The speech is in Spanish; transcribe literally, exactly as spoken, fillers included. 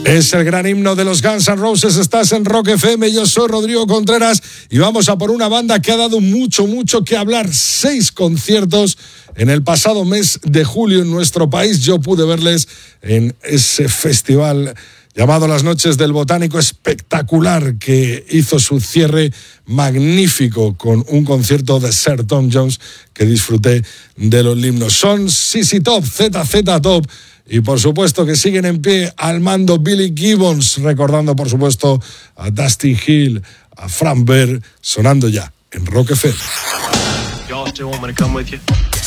Es el gran himno de los Guns N' Roses. Estás en Rock F M. Yo soy Rodrigo Contreras y vamos a por una banda que ha dado mucho, mucho que hablar. Seis conciertos en el pasado mes de julio en nuestro país. Yo pude verles en ese festival llamado Las Noches del Botánico, espectacular, que hizo su cierre magnífico con un concierto de Sir Tom Jones que disfruté de los himnos. Son Z Z Top, Z Z Top. Y por supuesto que siguen en pie al mando Billy Gibbons, recordando por supuesto a Dusty Hill, a Frank Bear, sonando ya en Rock F M. Y'all still want me to come with you?